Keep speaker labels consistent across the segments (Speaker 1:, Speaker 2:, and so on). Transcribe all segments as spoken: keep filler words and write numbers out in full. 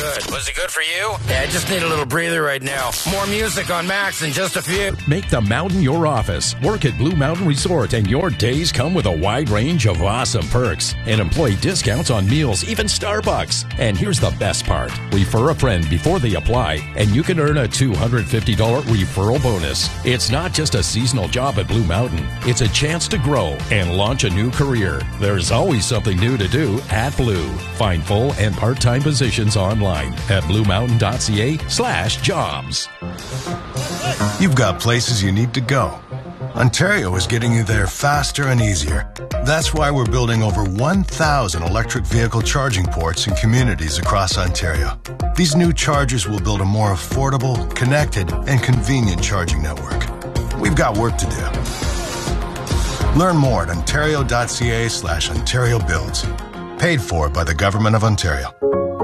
Speaker 1: good. Was it good for you? Yeah, I just need a little breather right now. More music on Max in just a few.
Speaker 2: Make the mountain your office. Work at Blue Mountain Resort, and your days come with a wide range of awesome perks and employee discounts on meals, even Starbucks. And here's the best part. Refer a friend before they apply, and you can earn a two hundred fifty dollars referral bonus. It's not just a seasonal job at Blue Mountain. It's a chance to grow and launch a new career. There's always something new to do at Blue. Find full and part-time positions online at bluemountain.ca slash jobs.
Speaker 3: You've got places you need to go. Ontario is getting you there faster and easier. That's why we're building over one thousand electric vehicle charging ports in communities across Ontario. These new chargers will build a more affordable, connected, and convenient charging network. We've got work to do. Learn more at ontario.ca slash Ontario Builds. Paid for by the Government of Ontario.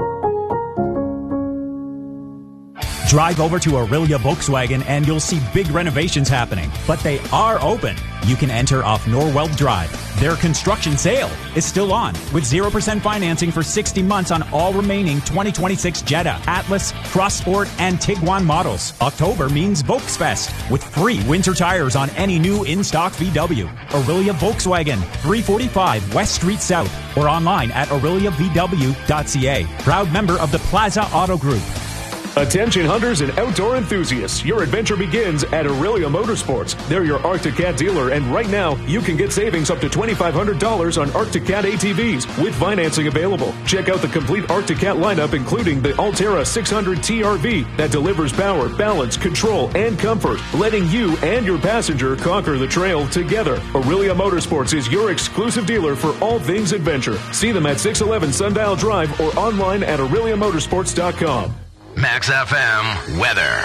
Speaker 4: Drive over to Aurelia Volkswagen and you'll see big renovations happening, but they are open. You can enter off Norwell Drive. Their construction sale is still on with zero percent financing for sixty months on all remaining twenty twenty-six Jetta, Atlas, Cross Sport, and Tiguan models. October means Volksfest with free winter tires on any new in-stock V W. Aurelia Volkswagen, three forty-five West Street South, or online at aurelia v w dot c a. Proud member of the Plaza Auto Group.
Speaker 5: Attention hunters and outdoor enthusiasts, your adventure begins at Aurelia Motorsports. They're your Arctic Cat dealer, and right now you can get savings up to twenty-five hundred dollars on Arctic Cat A T Vs with financing available. Check out the complete Arctic Cat lineup, including the Altera six hundred T R V that delivers power, balance, control, and comfort, letting you and your passenger conquer the trail together. Aurelia Motorsports is your exclusive dealer for all things adventure. See them at six eleven Sundial Drive or online at aurelia motorsports dot com.
Speaker 1: Max F M weather.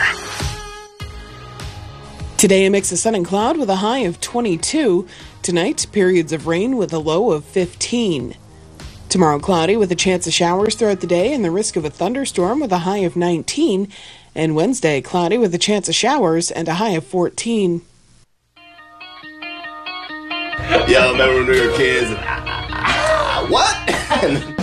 Speaker 6: Today, a mix of sun and cloud with a high of twenty-two. Tonight, periods of rain with a low of fifteen. Tomorrow, cloudy with a chance of showers throughout the day and the risk of a thunderstorm with a high of nineteen. And Wednesday, cloudy with a chance of showers and a high of fourteen.
Speaker 7: Y'all remember when we were kids? What?